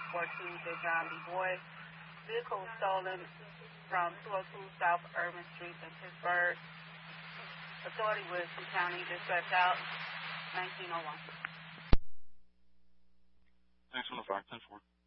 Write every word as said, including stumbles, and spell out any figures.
fourteen Dejon B. Boyd. Vehicle was stolen from two oh two South Urban Street in Pittsburgh. Authority Wilson County, dispatch out, nineteen oh one. Thanks on the five ten four.